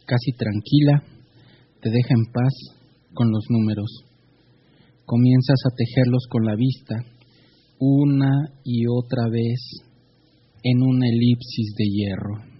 casi tranquila, te deja en paz con los números. Comienzas a tejerlos con la vista, una y otra vez, en una elipsis de hierro.